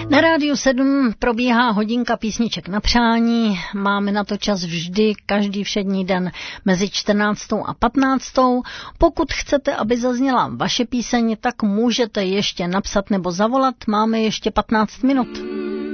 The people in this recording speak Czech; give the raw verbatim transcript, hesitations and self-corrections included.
Na Rádiu sedm probíhá hodinka písniček na přání. Máme na to čas vždy, každý všední den mezi čtrnáctou a patnáctou. Pokud chcete, aby zazněla vaše píseň, tak můžete ještě napsat nebo zavolat. Máme ještě patnáct minut.